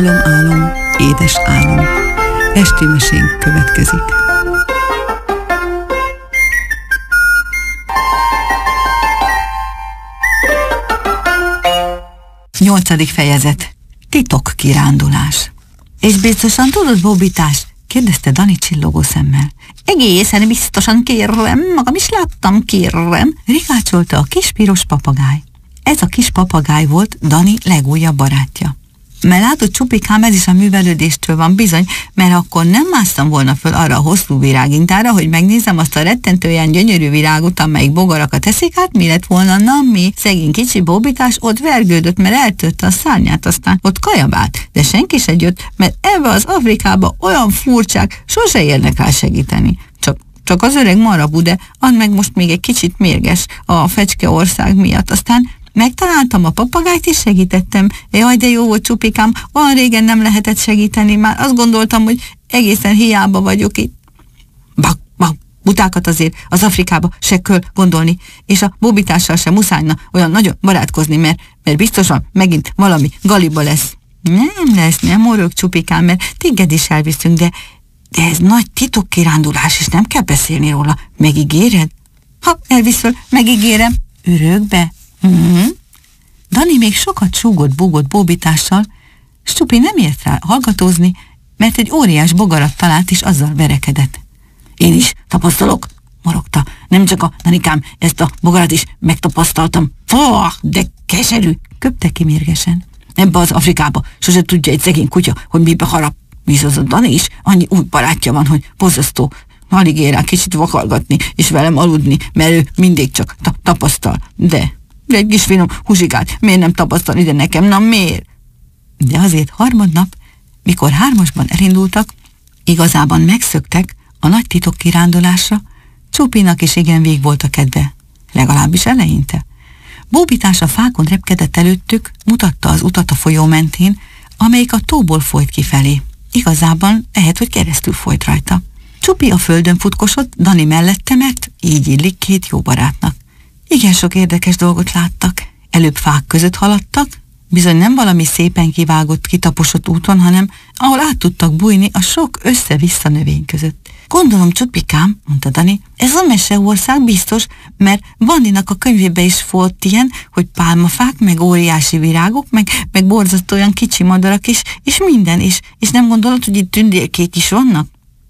Álom, édes álom. Esti mesénk következik. Nyolcadik fejezet. Titok kirándulás. És biztosan tudod, Bóbitás? Kérdezte Dani csillogó szemmel. Egészen biztosan, kérem, magam is láttam, kérem, rikácsolta a kis piros papagáj. Ez a kis papagáj volt Dani legújabb barátja. Mert látod, Csupikám, ez is a művelődéstől van bizony, mert akkor nem másztam volna föl arra a hosszú virágintára, hogy megnézem azt a rettentően gyönyörű virágot, amelyik bogarakat eszik, hát mi lett volna, na mi? Szegény kicsi Bóbitás ott vergődött, mert eltörte a szárnyát, aztán ott kajabált, de senki se jött, mert ebbe az Afrikába olyan furcsák, sose érnek rá segíteni. Csak az öreg marabú, de az meg most még egy kicsit mérges a Fecskeország miatt, aztán megtaláltam a papagájt és segítettem. Jaj, de jó volt, Csupikám, olyan régen nem lehetett segíteni, már azt gondoltam, hogy egészen hiába vagyok itt. Butákat azért az Afrikába se kell gondolni, és a Bóbitással sem muszájna olyan nagyon barátkozni, mert biztosan megint valami galiba lesz. Nem lesz, nem morog, Csupikám, mert téged is elviszünk, de ez nagy titokkirándulás, és nem kell beszélni róla. Megígéred? Ha elviszöl, megígérem. Örökbe? Dani még sokat súgott-búgott Bóbitással, s Csupi nem ért rá hallgatózni, mert egy óriás bogarat talált, és azzal verekedett. Én is tapasztalok, morogta. Nem csak a Danikám, ezt a bogarat is megtapasztaltam. De keserű, köpte ki mérgesen. Ebbe az Afrikába sose tudja egy szegény kutya, hogy mibe harap. Viszont a Dani is annyi új barátja van, hogy borzasztó. Alig ér rá kicsit vakargatni, és velem aludni, mert ő mindig csak tapasztal. De egy kis finom húzsikát miért nem tapasztal ide nekem? Na miért? De azért harmadnap, mikor hármasban elindultak, igazában megszöktek a nagy titok kirándulásra, Csupinak is igen vég volt a kedve, legalábbis eleinte. Bóbitás a fákon repkedett előttük, mutatta az utat a folyó mentén, amelyik a tóból folyt kifelé. Igazában lehet, hogy keresztül folyt rajta. Csupi a földön futkosott, Dani mellette, mert így illik két jó barátnak. Igen sok érdekes dolgot láttak. Előbb fák között haladtak, bizony nem valami szépen kivágott, kitaposott úton, hanem ahol át tudtak bújni a sok össze-vissza növény között. Gondolom, Csupikám, mondta Dani, ez a Meseország biztos, mert Vandinak a könyvében is volt ilyen, hogy pálmafák, meg óriási virágok, meg borzasztó olyan kicsi madarak is, és minden is. És nem gondolod, hogy itt tündérkék is vannak?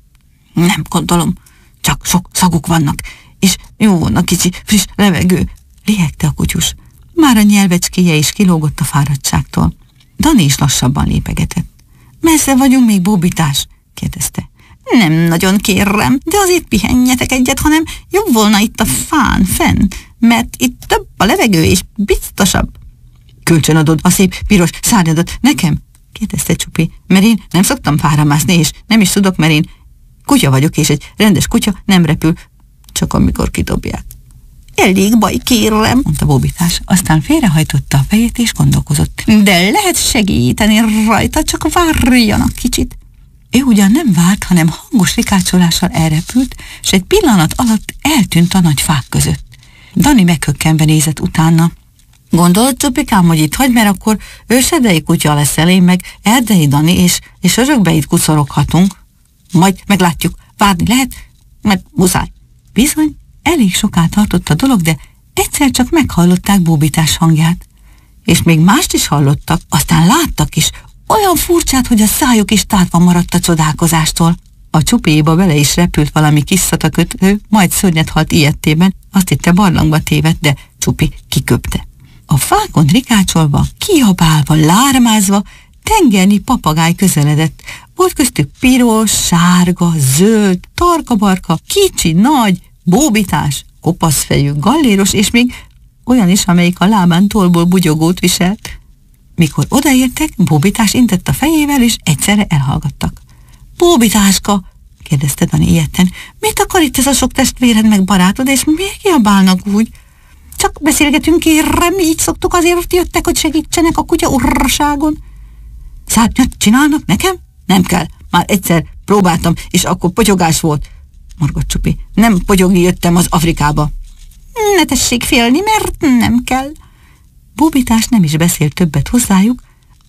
Nem gondolom, csak sok szaguk vannak, és jó van a kicsi friss levegő, lihegte a kutyus. Már a nyelvecskéje is kilógott a fáradtságtól. Dani is lassabban lépegetett. Messze vagyunk még, Bóbitás? Kérdezte. Nem nagyon, kérem, de azért pihenjetek egyet, hanem jobb volna itt a fán fenn, mert itt több a levegő és biztosabb. Kölcsönadod a szép piros szárnyadat nekem? Kérdezte Csupi, mert én nem szoktam fára mászni, és nem is tudok, mert én kutya vagyok, és egy rendes kutya nem repül, csak amikor kidobják. Elég baj, kérem, mondta Bóbitás, aztán félrehajtotta a fejét és gondolkozott. De lehet segíteni rajta, csak várjanak kicsit. Ő ugyan nem várt, hanem hangos rikácsolással elrepült, s egy pillanat alatt eltűnt a nagy fák között. Dani meghökkenve nézett utána. Gondolod, Csupikám, hogy itt hagy, mert akkor ősedei kutya leszel, én meg erdei Dani, és örökbe itt kucoroghatunk. Majd meglátjuk, várni lehet, mert muszáj. Bizony, elég soká tartott a dolog, de egyszer csak meghallották Bóbitás hangját. És még mást is hallottak, aztán láttak is, olyan furcsát, hogy a szájuk is tátva maradt a csodálkozástól. A Csupiéba bele is repült valami kis szatakötő, majd szörnyet halt ijedtében, azt hitte barlangba tévedt, de Csupi kiköpte. A fákon rikácsolva, kiabálva, lármázva, tengernyi papagáj közeledett. Volt köztük piros, sárga, zöld, tarka-barka, kicsi, nagy, Bóbitás, kopaszfejű, galléros, és még olyan is, amelyik a lábán tollból bugyogót viselt. Mikor odaértek, Bóbitás intett a fejével, és egyszerre elhallgattak. Bóbitáska, kérdezte Dani ijedten, mit akar itt ez a sok testvéred meg barátod, és miért kiabálnak úgy? Csak beszélgetünk, kérem, így szoktuk, azért jöttek, hogy segítsenek a kutya urraságon. Szárnyat csinálnak nekem? Nem kell, már egyszer próbáltam, és akkor potyogás volt, morgott Csupi. Nem potyogni jöttem az Afrikába. Ne tessék félni, mert nem kell. Bóbitás nem is beszélt többet hozzájuk,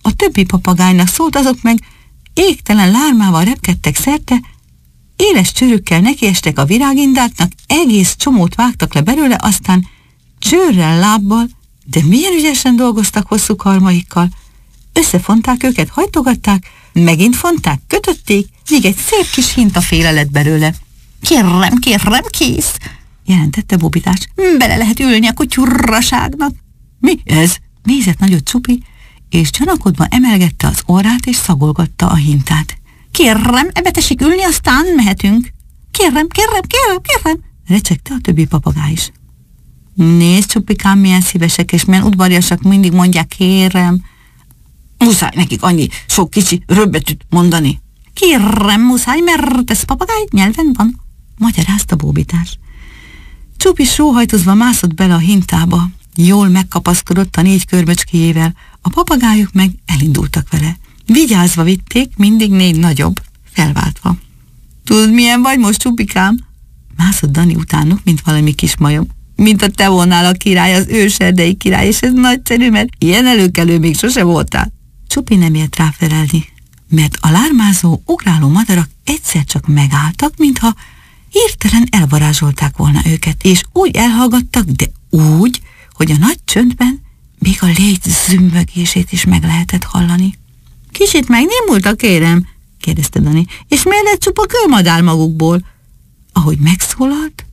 A többi papagájnak szólt, azok meg égtelen lármával repkedtek szerte, éles csőrükkel nekiestek a virágindáknak, egész csomót vágtak le belőle, aztán csőrrel, lábbal, de milyen ügyesen dolgoztak hosszú karmaikkal. Összefonták őket, hajtogatták, megint fonták, kötötték, míg egy szép kis hintaféle lett belőle. Kérem, kész, jelentette Bobitás. Bele lehet ülni a kutyurraságnak. Mi ez? Nézett nagyot Csupi, és csanakodva emelgette az orrát, és szagolgatta a hintát. Kérem, ebbe tessék ülni, aztán mehetünk. Kérem, recsegte a többi papagáj is. Nézd, Csupikám, milyen szívesek, és milyen udvariasak, mindig mondják, kérem. Muszáj nekik annyi sok kicsi röbbetűt mondani. Kérem, muszáj, mert ez papagáj nyelven van, magyarázta Bóbitás. Csupi sóhajtozva mászott bele a hintába, jól megkapaszkodott a 4 körmöcskéjével, a papagájok meg elindultak vele. Vigyázva vitték, mindig 4 nagyobb, felváltva. Tudod, milyen vagy most, Csupikám? Mászott Dani utánuk, mint valami kis majom. Mint a te volnál a király, az őserdei király, és ez nagyszerű, mert ilyen előkelő még sose voltál. Csupi nem ért rá felelni, mert a lármázó, ugráló madarak egyszer csak megálltak, mintha hirtelen elvarázsolták volna őket, és úgy elhallgattak, de úgy, hogy a nagy csöndben még a légy zümbögését is meg lehetett hallani. Kicsit megnémultak, kérem? Kérdezte Dani. És miért lett csupa kőmadár magukból? Ahogy megszólalt,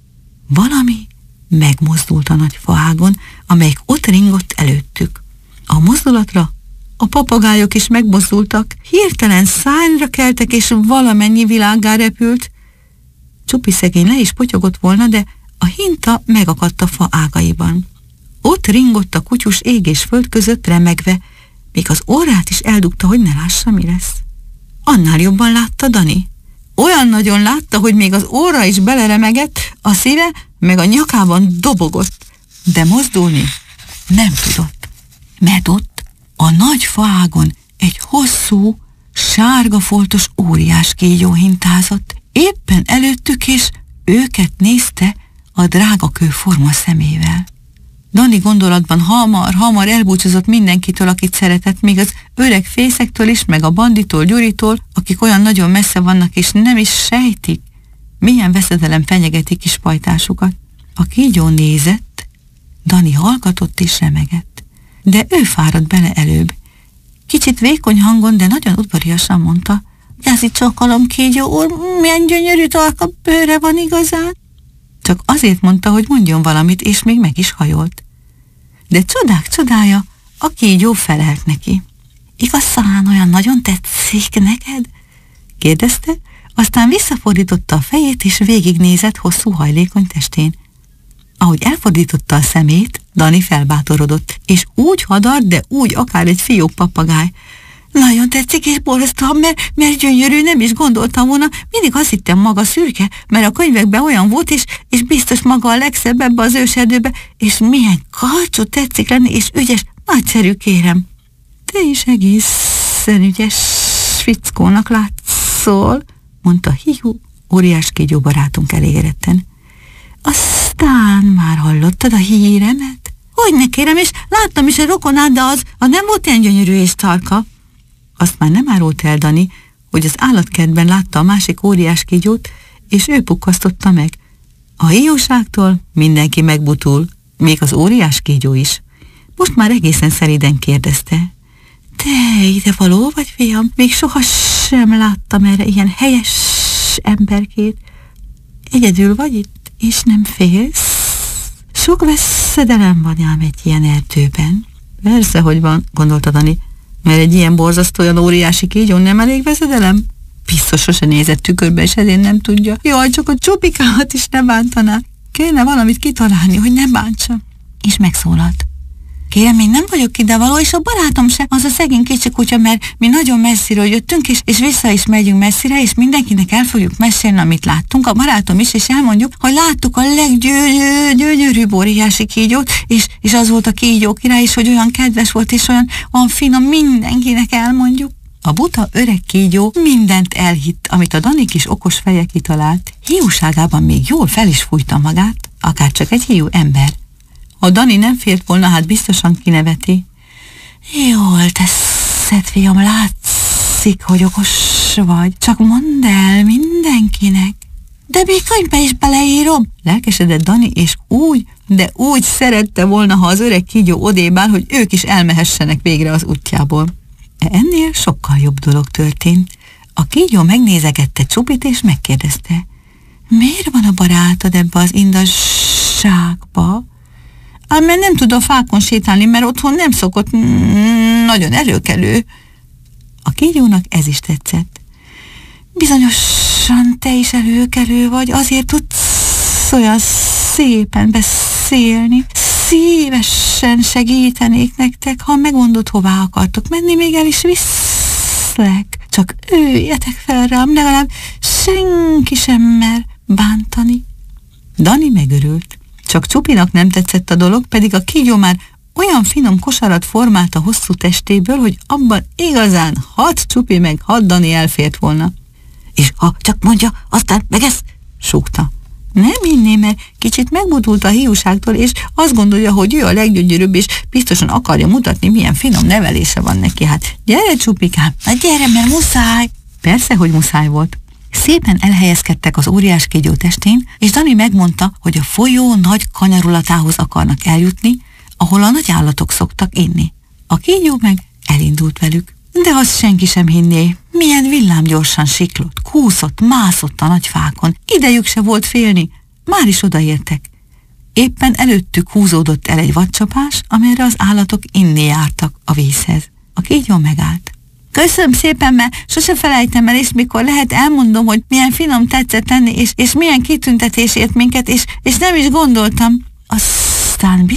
valami megmozdult a nagy faágon, amelyik ott ringott előttük. A mozdulatra a papagájok is megmozdultak, hirtelen szárnyra keltek, és valamennyi világgá repült. Csupi szegény le is potyogott volna, de a hinta megakadt a fa ágaiban. Ott ringott a kutyus ég és föld között remegve, még az orrát is eldugta, hogy ne lássa, mi lesz. Annál jobban látta Dani. Olyan nagyon látta, hogy még az orra is beleremegett, a szíve meg a nyakában dobogott, de mozdulni nem tudott. Mert ott a nagy faágon egy hosszú, sárga foltos óriás kígyó hintázott, éppen előttük, és őket nézte a drágakő forma szemével. Dani gondolatban hamar elbúcsúzott mindenkitől, akit szeretett, még az öreg fészektől is, meg a Banditól, Gyuritól, akik olyan nagyon messze vannak, és nem is sejtik, milyen veszedelem fenyegeti kis pajtásukat. A kígyó nézett, Dani hallgatott és remegett, de ő fáradt bele előbb. Kicsit vékony hangon, de nagyon udvariasan mondta: "Jászit csókolom, kígyó úr, milyen gyönyörű tarka bőre van igazán." Csak azért mondta, hogy mondjon valamit, és még meg is hajolt. De csodák csodája, a kígyó felelt neki. "Igazán olyan nagyon tetszik neked?" kérdezte, aztán visszafordította a fejét, és végignézett hosszú hajlékony testén. Ahogy elfordította a szemét, Dani felbátorodott, és úgy hadart, de úgy akár egy fiók papagáj. "Nagyon tetszik, és borzasztóan, mert gyönyörű, nem is gondoltam volna, mindig azt hittem maga szürke, mert a könyvekben olyan volt, és biztos maga a legszebb ebbe az őserdőbe, és milyen karcsú tetszik lenni, és ügyes, nagyszerű, kérem." "Te is egészen ügyes fickónak látszol," mondta hiú, óriás kígyó barátunk elégedetten. "Aztán már hallottad a híremet?" "Hogyne, kérem, és láttam is a rokonát, de az nem volt ilyen gyönyörű és tarka." Azt már nem árult el Dani, hogy az állatkertben látta a másik óriás kígyót, és ő pukkasztotta meg. A hiúságtól mindenki megbutul, még az óriás kígyó is. Most már egészen szelíden kérdezte: "Te idevaló vagy, fiam? Még soha sem láttam erre ilyen helyes emberkét. Egyedül vagy itt, és nem félsz? Sok veszedelem van ám egy ilyen erdőben." "Persze, hogy van," gondolta Dani, "mert egy ilyen borzasztó, olyan óriási kígyón nem elég veszedelem? Biztos sose nézett tükörbe, és ezért nem tudja. Jaj, csak a Csupikámat is ne bántaná. Kéne valamit kitalálni, hogy ne bántsa." És megszólalt: "Kérem, én nem vagyok idevaló, és a barátom sem, az a szegény kicsi kutya, mert mi nagyon messziről jöttünk, és vissza is megyünk messzire, és mindenkinek el fogjuk mesélni, amit láttunk, a barátom is, és elmondjuk, hogy láttuk a leggyönyörűbb óriási kígyót, és az volt a kígyó király is, hogy olyan kedves volt, és olyan finom, mindenkinek elmondjuk." A buta öreg kígyó mindent elhitt, amit a Dani kis okos feje kitalált. Hiúságában még jól fel is fújta magát, akár csak egy hiú ember. Ha Dani nem félt volna, hát biztosan kineveti. "Jól tesz, Persze, fiam, látszik, hogy okos vagy. Csak mondd el mindenkinek. De még könyvbe is beleírom, lelkesedett Dani, és úgy szerette volna, ha az öreg kígyó odébb áll, hogy ők is elmehessenek végre az útjából. Ennél sokkal jobb dolog történt. A kígyó megnézegette Csupit, és megkérdezte: miért van a barátod ebbe az indasságba? Mert nem tud a fákon sétálni, mert otthon nem szokott nagyon előkelő. A kígyónak ez is tetszett. Bizonyosan te is előkelő vagy, azért tudsz olyan szépen beszélni. Szívesen segítenék nektek, ha megmondod, hová akartok menni, még el is viszlek. Csak üljetek fel rám, legalább senki sem mer bántani. Dani megörült. Csak Csupinak nem tetszett a dolog, pedig a kígyó már olyan finom kosarat formált a hosszú testéből, hogy abban igazán 6 Csupi meg 6 Dani elfért volna. És ha csak mondja, aztán meg ezt, súgta. Nem hinném, mert kicsit megbutult a hiúságtól, és azt gondolja, hogy ő a leggyönyörűbb, és biztosan akarja mutatni, milyen finom nevelése van neki. Hát gyere, Csupikám, hát gyere, mert muszáj. Persze, hogy muszáj volt. Szépen elhelyezkedtek az óriás kígyó testén, és Dani megmondta, hogy a folyó nagy kanyarulatához akarnak eljutni, ahol a nagy állatok szoktak inni. A kígyó meg elindult velük. De azt senki sem hinné, milyen villámgyorsan siklott, kúszott, mászott a nagy fákon. Idejük se volt félni, már is odaértek. Éppen előttük húzódott el egy vadcsapás, amelyre az állatok inni jártak a vízhez. A kígyó megállt. Köszönöm szépen, mert sose felejtem el, és mikor lehet elmondom, hogy milyen finom tetszett lenni, és milyen kitüntetés ért minket, és nem is gondoltam. Aztán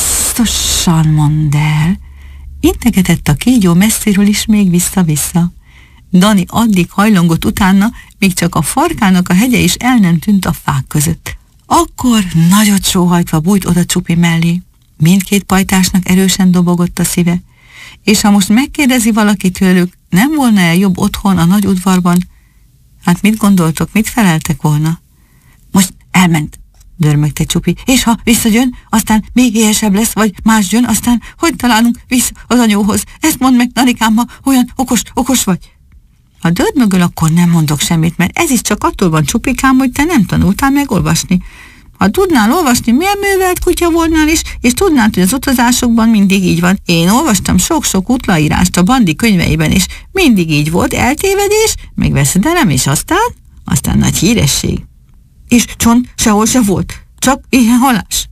biztosan mondd el. Integetett a kígyó messziről is még vissza-vissza. Dani addig hajlongott utána, míg csak a farkának a hegye is el nem tűnt a fák között. Akkor nagyot sóhajtva bújt oda Csupi mellé. Mindkét pajtásnak erősen dobogott a szíve. És ha most megkérdezi valaki tőlük, nem volna-e jobb otthon a nagy udvarban? Hát mit gondoltok, mit feleltek volna? Most elment, dörmögte Csupi, és ha visszajön, aztán még éhesebb lesz, vagy más jön, aztán hogy találunk vissza az anyóhoz? Ezt mondd meg, Danikám, ha olyan okos vagy. Ha dörmögöl, akkor nem mondok semmit, mert ez is csak attól van, Csupikám, hogy te nem tanultál meg olvasni. Ha tudnál olvasni, milyen művelt kutya volnál is, és tudnád, hogy az utazásokban mindig így van. Én olvastam sok-sok útlaírást a Bandi könyveiben, és mindig így volt, eltévedés, meg veszedelem, és aztán nagy híresség. És csont sehol se volt, csak ilyen halás.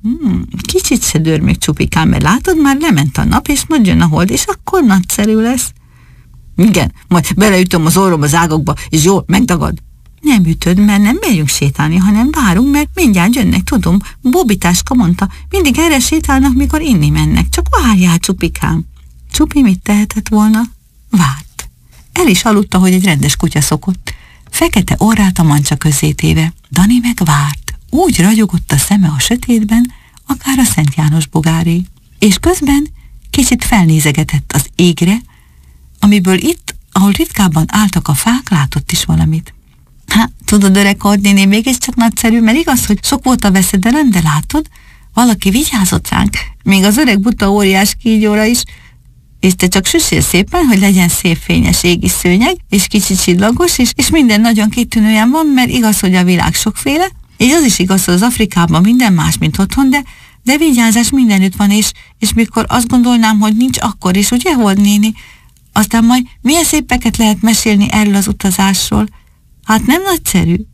Kicsit se dörmög, Csupikám, mert látod, már lement a nap, és majd jön a hold, és akkor nagyszerű lesz. Igen, majd beleütöm az orrom az ágakba, és jól megdagad. Nem ütöd, mert nem megyünk sétálni, hanem várunk, mert mindjárt jönnek, tudom. Bobitáska mondta, mindig erre sétálnak, mikor inni mennek. Csak várjál, Csupikám. Csupi mit tehetett volna? Várt. El is aludta, hogy egy rendes kutya szokott. Fekete orrát a mancsa közé téve. Dani meg várt. Úgy ragyogott a szeme a sötétben, akár a Szent János bogáré. És közben kicsit felnézegetett az égre, amiből itt, ahol ritkábban álltak a fák, látott is valamit. Hát, tudod, öreg Kordnéni, mégiscsak nagyszerű, mert igaz, hogy sok volt a veszedelem, de látod, valaki vigyázott ránk, még az öreg buta óriás kígyóra is, és te csak süssél szépen, hogy legyen szép fényes égi szőnyeg, és kicsit csillagos, és minden nagyon kitűnően van, mert igaz, hogy a világ sokféle, és az is igaz, hogy az Afrikában minden más, mint otthon, de vigyázás mindenütt van, és mikor azt gondolnám, hogy nincs, akkor is, ugye, Hold néni? Aztán majd milyen szépeket lehet mesélni erről az utazásról. Hát nem nagyszerű?